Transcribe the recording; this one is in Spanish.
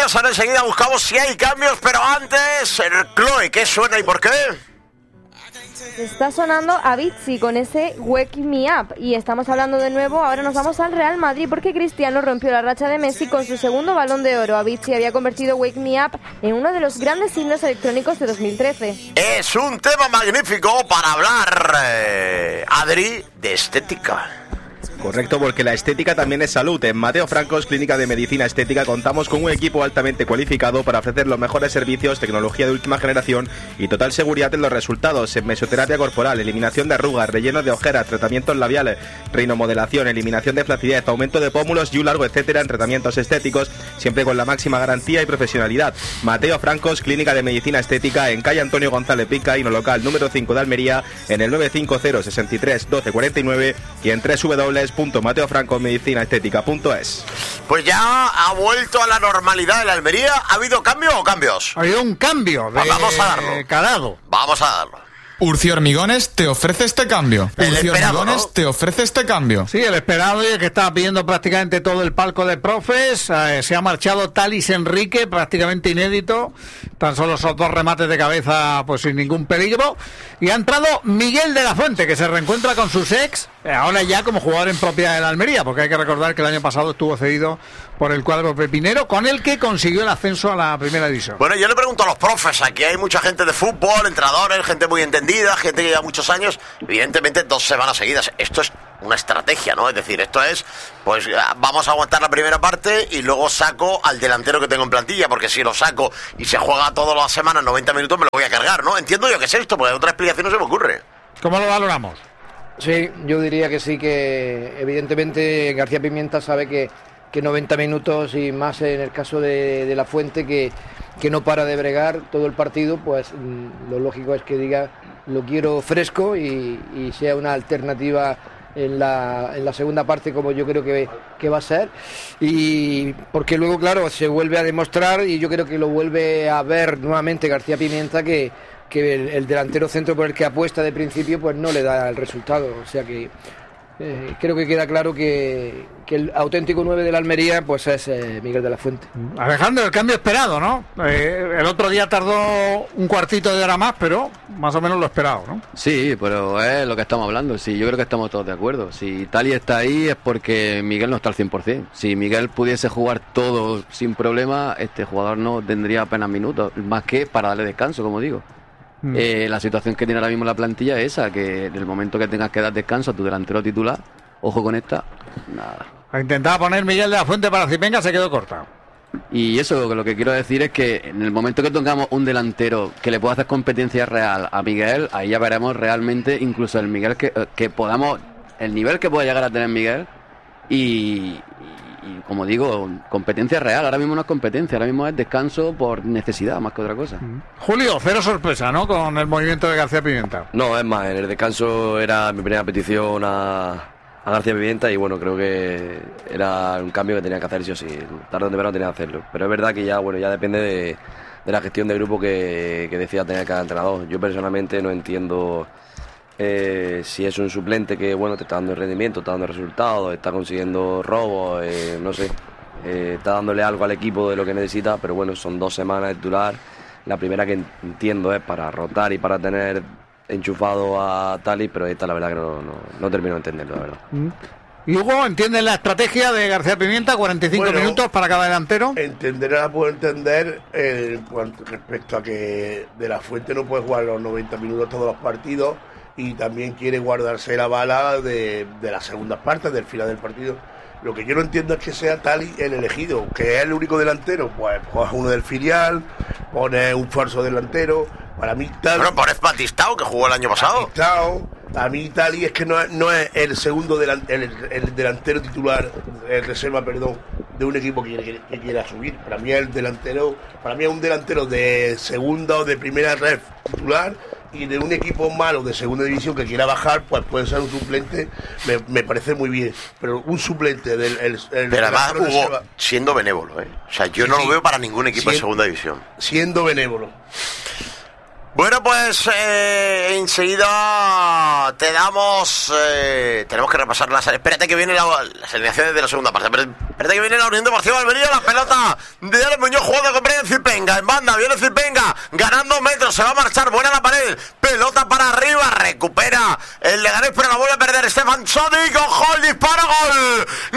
cambios, ahora enseguida buscamos si hay cambios, pero antes, el Chloe, ¿qué suena y por qué? Está sonando Avicii con ese Wake Me Up y estamos hablando de nuevo, ahora nos vamos al Real Madrid porque Cristiano rompió la racha de Messi con su segundo Balón de Oro. Avicii había convertido Wake Me Up en uno de los grandes himnos electrónicos de 2013. Es un tema magnífico para hablar, Adri, de estética. Correcto, porque la estética también es salud. En Mateo Francos, Clínica de Medicina Estética, contamos con un equipo altamente cualificado para ofrecer los mejores servicios, tecnología de última generación y total seguridad en los resultados. En mesoterapia corporal, eliminación de arrugas, rellenos de ojeras, tratamientos labiales, rinomodelación, eliminación de flacidez, aumento de pómulos y un largo etcétera en tratamientos estéticos, siempre con la máxima garantía y profesionalidad. Mateo Francos, Clínica de Medicina Estética, en calle Antonio González Pica, local número 5 de Almería, en el 950 63 12 49 y en www.mateofrancosmedicinaestética.es. Pues ya ha vuelto a la normalidad en la Almería. ¿Ha habido cambio o cambios? Ha habido un cambio de vamos a darlo. calado. Vamos a darlo. Urci Hormigones te ofrece este cambio. El Urci esperado, Hormigones, ¿no? te ofrece este cambio. Sí, el esperado y el que estaba pidiendo prácticamente todo el palco de profes. Se ha marchado Talis Enrique, prácticamente inédito. Tan solo esos dos remates de cabeza, pues sin ningún peligro. Y ha entrado Miguel de la Fuente, que se reencuentra con sus ex, ahora ya como jugador en propiedad de la Almería, porque hay que recordar que el año pasado estuvo cedido por el cuadro pepinero, con el que consiguió el ascenso a la primera división. Bueno, yo le pregunto a los profes, aquí hay mucha gente de fútbol, entrenadores, gente muy entendida, gente que lleva muchos años, evidentemente 2 semanas seguidas. Esto es una estrategia, ¿no? Es decir, esto es, pues vamos a aguantar la primera parte y luego saco al delantero que tengo en plantilla, porque si lo saco y se juega todas las semanas 90 minutos me lo voy a cargar, ¿no? Entiendo yo que es esto, porque otra explicación no se me ocurre. ¿Cómo lo valoramos? Sí, yo diría que sí, que evidentemente García Pimienta sabe que 90 minutos y más en el caso de La Fuente, que no para de bregar todo el partido, pues lo lógico es que diga lo quiero fresco y sea una alternativa en la segunda parte, como yo creo que va a ser, y porque luego, claro, se vuelve a demostrar y yo creo que lo vuelve a ver nuevamente García Pimienta que el delantero centro por el que apuesta de principio pues no le da el resultado, o sea que creo que queda claro que el auténtico 9 de la Almería pues es Miguel de la Fuente. Alejandro, el cambio esperado, ¿no? El otro día tardó un cuartito de hora más, pero más o menos lo esperado, ¿no? Sí, pero es lo que estamos hablando. Sí, yo creo que estamos todos de acuerdo. Si Tali está ahí es porque Miguel no está al 100%. Si Miguel pudiese jugar todo sin problema, este jugador no tendría apenas minutos, más que para darle descanso, como digo. La situación que tiene ahora mismo la plantilla es esa, que en el momento que tengas que dar descanso a tu delantero titular, ojo con esta, nada. Intentaba poner Miguel de la Fuente para Cipenga, se quedó cortado. Y eso, lo que quiero decir es que en el momento que tengamos un delantero que le pueda hacer competencia real a Miguel, ahí ya veremos realmente incluso el Miguel que podamos, el nivel que pueda llegar a tener Miguel y como digo, competencia real. Ahora mismo no es competencia, ahora mismo es descanso por necesidad más que otra cosa. Julio, cero sorpresa, ¿no? Con el movimiento de García Pimienta. No, es más, en el descanso era mi primera petición a García Pimienta y bueno, creo que era un cambio que tenía que hacer sí o sí, tarde o temprano tenía que hacerlo, pero es verdad que ya depende de la gestión de grupo que decida tener cada entrenador. Yo personalmente no entiendo si es un suplente que te está dando rendimiento, está dando resultados, está consiguiendo robos, no sé, está dándole algo al equipo de lo que necesita, pero bueno, son 2 semanas de titular. La primera que entiendo es para rotar y para tener enchufado a Tali, pero esta la verdad que no termino de entenderlo, la verdad. Y Hugo, ¿entiendes la estrategia de García Pimienta? 45 minutos para cada delantero. Entenderla, puedo entender respecto a que De la Fuente no puede jugar los 90 minutos todos los partidos y también quiere guardarse la bala de las segundas partes, del final del partido. Lo que yo no entiendo es que sea Tali el elegido, que es el único delantero. Pues coge uno del filial, pone un falso delantero. Para mí Tali... Bueno, pones Batistao, que jugó el año pasado. A mí Tali es que no es el segundo el delantero titular, el reserva, perdón, de un equipo que quiera subir. Para mí es un delantero de segunda o de primera red titular, y de un equipo malo de segunda división que quiera bajar, pues puede ser un suplente, me parece muy bien. Pero un suplente pero además Hugo, siendo benévolo, O sea, yo no lo veo para ningún equipo de segunda división. Siendo benévolo. Bueno, pues enseguida te damos... tenemos que repasar las... Espérate que viene las alineaciones de la segunda parte. Espérate que viene la Unión Deportiva Almería. La pelota de Ale Muñoz jugando con Brian Zipenga. En banda viene Zipenga ganando metros. Se va a marchar. Buena la pared. Pelota para arriba. Recupera el Leganés, pero la vuelve a perder Stefan Sonic. ¡Ojo! El disparo. ¡Gol!